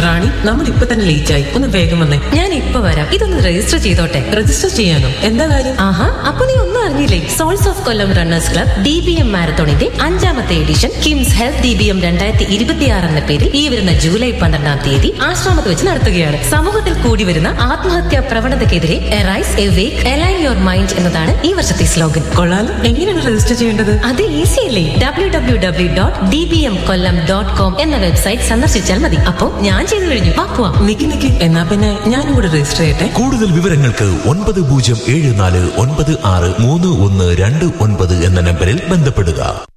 റാണി, നമ്മൾ ഇപ്പൊ തന്നെ ലേറ്റ് ആയി, ഒന്ന് വേഗം വന്നേ. ഞാൻ ഇപ്പൊ വരാം, ഇതൊന്ന് രജിസ്റ്റർ ചെയ്തോട്ടെ. രജിസ്റ്റർ ചെയ്യാനോ? എന്താ കാര്യം? ആഹാ, അപ്പൊ നീ ഒന്നും അറിഞ്ഞില്ലേ? Souls of Kollam runners club DBM മാരത്തോണിന്റെ 5ാമത്തെ edition KIMS health DBM 2026 എന്ന പേരിൽ ഈ വരുന്ന ജൂലൈ 12-ാം തീയതി ആശ്രമത്ത് വെച്ച് നടത്തുകയാണ്. സമൂഹത്തിൽ കൂടി വരുന്ന ആത്മഹത്യാ പ്രവണതയ്ക്കെതിരെ arise A wake align your mind എന്നതാണ് ഈ വർഷത്തെ സ്ലോഗൻ. കൊള്ളാലോ. എങ്ങനെയാണ് രജിസ്റ്റർ ചെയ്യേണ്ടത്? അത് ഈസി അല്ലേ. www.dbmkollam.com എന്ന വെബ്സൈറ്റ് സന്ദർശിച്ചാൽ മതി. അപ്പോ ഞാൻ ചെയ്തു കഴിഞ്ഞു. വാ. നിക്ക്, എന്നാ പിന്നെ ഞാനും കൂടെ രജിസ്റ്റർ ചെയ്യട്ടെ. കൂടുതൽ വിവരങ്ങൾക്ക് 9074963129 എന്ന നമ്പറിൽ ബന്ധപ്പെടുക.